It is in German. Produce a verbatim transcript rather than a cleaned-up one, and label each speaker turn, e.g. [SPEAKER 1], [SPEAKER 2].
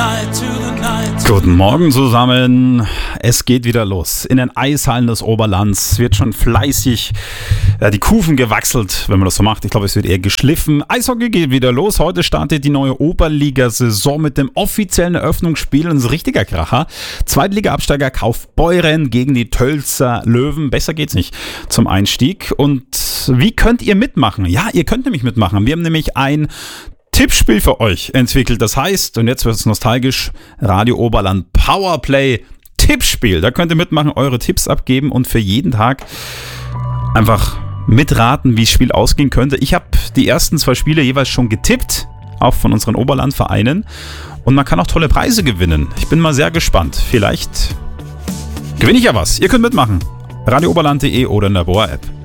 [SPEAKER 1] Guten Morgen zusammen. Es geht wieder los. In den Eishallen des Oberlands wird schon fleißig ja, die Kufen gewachselt, wenn man das so macht. Ich glaube, es wird eher geschliffen. Eishockey geht wieder los. Heute startet die neue Oberliga-Saison mit dem offiziellen Eröffnungsspiel. Ein richtiger Kracher. Zweitliga-Absteiger Kaufbeuren gegen die Tölzer Löwen. Besser geht's nicht zum Einstieg. Und wie könnt ihr mitmachen? Ja, ihr könnt nämlich mitmachen. Wir haben nämlich ein Tippspiel für euch entwickelt. Das heißt, und jetzt wird es nostalgisch, Radio Oberland Powerplay Tippspiel. Da könnt ihr mitmachen, eure Tipps abgeben und für jeden Tag einfach mitraten, wie das Spiel ausgehen könnte. Ich habe die ersten zwei Spiele jeweils schon getippt, auch von unseren Oberlandvereinen. Und man kann auch tolle Preise gewinnen. Ich bin mal sehr gespannt. Vielleicht gewinne ich ja was. Ihr könnt mitmachen. radio oberland punkt de oder in der Boa-App.